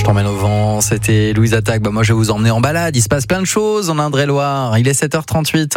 t'emmène au vent, c'était Louise Attaque. Moi je vais vous emmener en balade, il se passe plein de choses en Indre-et-Loire. Il est 7h38.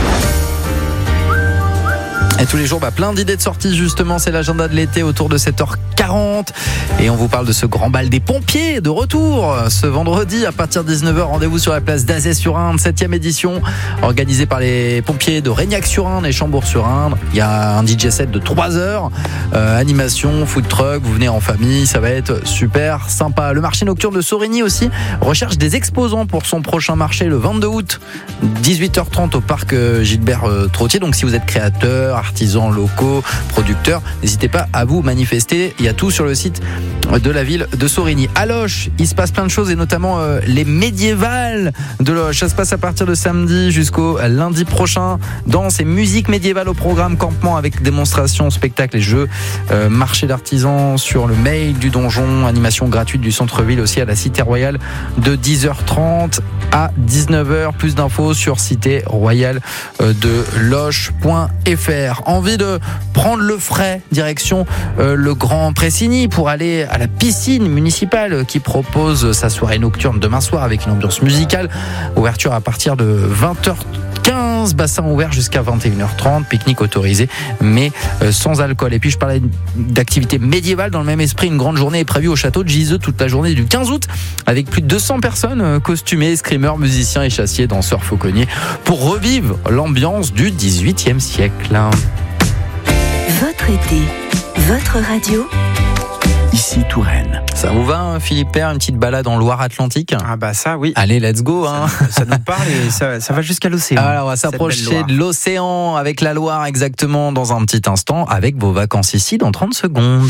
Et tous les jours, plein d'idées de sortie justement, c'est l'agenda de l'été autour de 7h40 et on vous parle de ce grand bal des pompiers de retour ce vendredi à partir de 19h. Rendez-vous sur la place d'Azay-sur-Indre, 7e édition, organisée par les pompiers de Reignac-sur-Indre et Chambourg-sur-Indre. Il y a un DJ set de 3 heures, animation, food truck, vous venez en famille, ça va être super sympa. Le marché nocturne de Sorigny aussi recherche des exposants pour son prochain marché le 22 août, 18h30 au parc Gilbert Trottier. Donc si vous êtes créateur, artisans locaux, producteurs, n'hésitez pas à vous manifester. Il y a tout sur le site de la ville de Sorigny. À Loches, il se passe plein de choses et notamment les médiévales de Loches. Ça se passe à partir de samedi jusqu'au lundi prochain. Danse et musique médiévale au programme, campement avec démonstrations, spectacles et jeux, marché d'artisans sur le mail du donjon, animation gratuite du centre-ville aussi à la Cité Royale de 10h30 à 19h. Plus d'infos sur citéroyale de Loches.fr. Envie de prendre le frais, direction le Grand Pressigny pour aller à la piscine municipale qui propose sa soirée nocturne demain soir avec une ambiance musicale. Ouverture à partir de 20h15, bassin ouvert jusqu'à 21h30, pique-nique autorisé mais sans alcool. Et puis je parlais d'activités médiévales dans le même esprit. Une grande journée est prévue au château de Giseux toute la journée du 15 août avec plus de 200 personnes costumées, escrimeurs, musiciens et chassiers, danseurs, fauconniers pour revivre l'ambiance du 18e siècle. Votre été, votre radio. Ici Touraine. Ça vous va, Philippe Père, une petite balade en Loire-Atlantique ? Ah ça oui. Allez, let's go. Ça nous parle et ça va jusqu'à l'océan. Alors, on va s'approcher de l'océan avec la Loire exactement dans un petit instant avec vos vacances ici dans 30 secondes.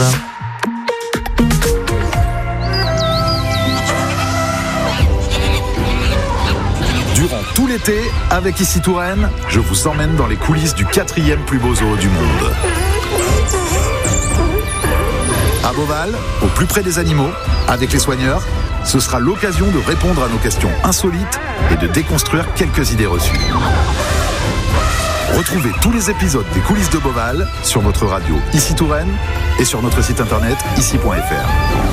Durant tout l'été, avec Ici Touraine, je vous emmène dans les coulisses du 4e plus beau zoo du monde. À Beauval, au plus près des animaux, avec les soigneurs, ce sera l'occasion de répondre à nos questions insolites et de déconstruire quelques idées reçues. Retrouvez tous les épisodes des coulisses de Beauval sur notre radio Ici Touraine et sur notre site internet ici.fr.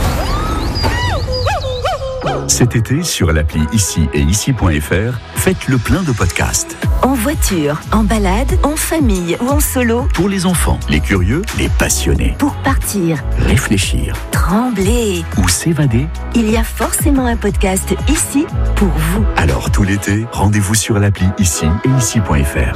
Cet été, sur l'appli Ici et Ici.fr, faites le plein de podcasts. En voiture, en balade, en famille ou en solo. Pour les enfants, les curieux, les passionnés. Pour partir, Réfléchir trembler. ou s'évader. Il y a forcément un podcast ici pour vous. Alors tout l'été, rendez-vous sur l'appli Ici et Ici.fr.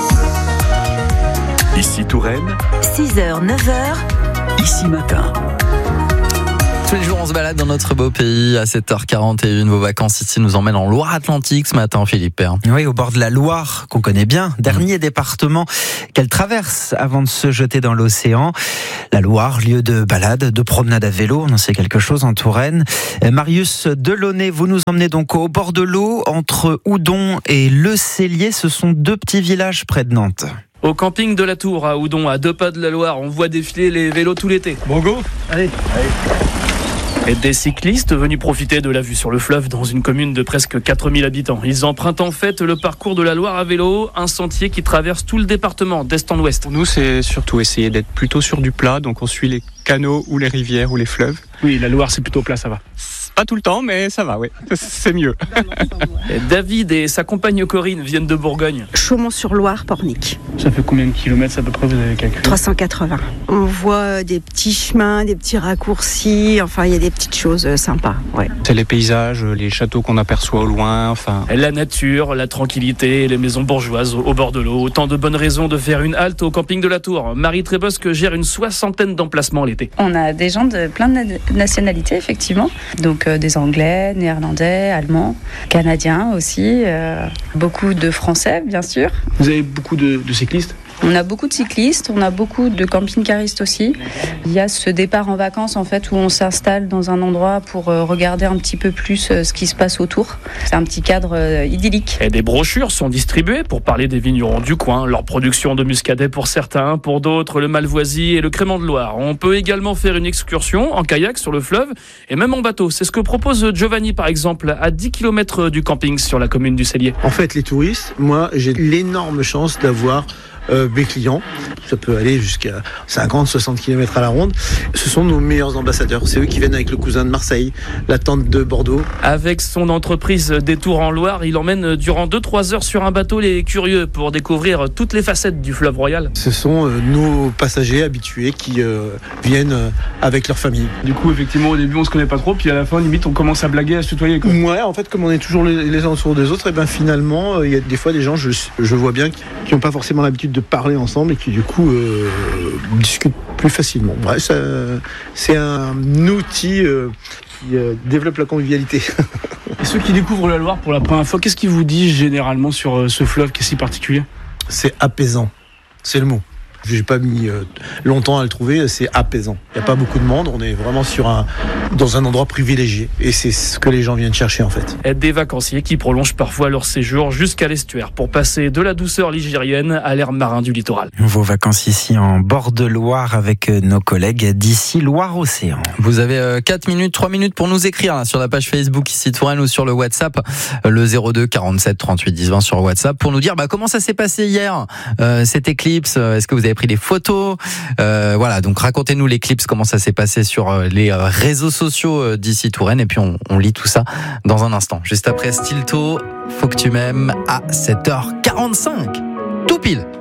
Ici Touraine, 6h, 9h. Ici Matin. Tous les jours, on se balade dans notre beau pays à 7h41. Vos vacances ici nous emmènent en Loire-Atlantique ce matin, Philippe Père. Oui, au bord de la Loire, qu'on connaît bien, dernier département qu'elle traverse avant de se jeter dans l'océan. La Loire, lieu de balade, de promenade à vélo, on en sait quelque chose en Touraine. Marius Delaunay, vous nous emmenez donc au bord de l'eau, entre Oudon et Le Cellier. Ce sont 2 petits villages près de Nantes. Au camping de la Tour à Oudon, à 2 pas de la Loire, on voit défiler les vélos tout l'été. Bon go, allez. Et des cyclistes venus profiter de la vue sur le fleuve dans une commune de presque 4000 habitants. Ils empruntent en fait le parcours de la Loire à vélo, un sentier qui traverse tout le département d'est en ouest. Pour nous, c'est surtout essayer d'être plutôt sur du plat, donc on suit les canaux ou les rivières ou les fleuves. Oui, la Loire c'est plutôt plat, ça va. Pas tout le temps, mais ça va, oui. C'est mieux. Et David et sa compagne Corinne viennent de Bourgogne. Chaumont-sur-Loire, Pornic. Ça fait combien de kilomètres à peu près, vous avez calculé ? 380. On voit des petits chemins, des petits raccourcis, enfin il y a des petites choses sympas. Ouais. C'est les paysages, les châteaux qu'on aperçoit au loin, enfin... La nature, la tranquillité, les maisons bourgeoises au bord de l'eau. Autant de bonnes raisons de faire une halte au camping de la Tour. Marie Trébosque gère une 60aine d'emplacements l'été. On a des gens de plein de nationalités, effectivement. Donc des Anglais, Néerlandais, Allemands, Canadiens aussi. Beaucoup de Français, bien sûr. Vous avez beaucoup de cyclistes ? On a beaucoup de cyclistes, on a beaucoup de camping-caristes aussi. Il y a ce départ en vacances en fait où on s'installe dans un endroit pour regarder un petit peu plus ce qui se passe autour. C'est un petit cadre idyllique. Et des brochures sont distribuées pour parler des vignerons du coin, leur production de muscadet pour certains, pour d'autres le malvoisie et le crément de Loire. On peut également faire une excursion en kayak sur le fleuve et même en bateau. C'est ce que propose Giovanni par exemple, à 10 km du camping sur la commune du Cellier. En fait, les touristes, moi j'ai l'énorme chance d'avoir mes clients. Ça peut aller jusqu'à 50, 60 km à la ronde. Ce sont nos meilleurs ambassadeurs. C'est eux qui viennent avec le cousin de Marseille, la tante de Bordeaux. Avec son entreprise Détour en Loire, il emmène durant 2-3 heures sur un bateau les curieux pour découvrir toutes les facettes du fleuve Royal. Ce sont nos passagers habitués qui viennent avec leur famille. Du coup, effectivement, au début, on se connaît pas trop, puis à la fin, limite, on commence à blaguer, à se tutoyer, quoi. Ouais, en fait, comme on est toujours les uns autour des autres, et ben finalement, il y a des fois des gens, je vois bien, qui n'ont pas forcément l'habitude de parler ensemble et qui du coup discutent plus facilement. Bref, c'est un outil qui développe la convivialité. Et ceux qui découvrent la Loire pour la première fois, qu'est-ce qu'ils vous disent généralement sur ce fleuve qui est si particulier ? C'est apaisant, c'est le mot. J'ai pas mis longtemps à le trouver, c'est apaisant. Il n'y a pas beaucoup de monde, on est vraiment dans un endroit privilégié. Et c'est ce que les gens viennent chercher en fait. Des vacanciers qui prolongent parfois leur séjour jusqu'à l'estuaire pour passer de la douceur ligérienne à l'air marin du littoral. Vos vacances ici en bord de Loire avec nos collègues d'ici Loire-Océan. Vous avez 3 minutes pour nous écrire là, sur la page Facebook ici Touraine ou sur le WhatsApp, le 02 47 38 10 20 sur WhatsApp pour nous dire comment ça s'est passé hier, cette éclipse. Est-ce que vous avez pris des photos, voilà, donc racontez-nous l'éclipse, comment ça s'est passé sur les réseaux sociaux d'ici Touraine, et puis on lit tout ça dans un instant. Juste après Stilto, Faut que tu m'aimes à 7h45, tout pile.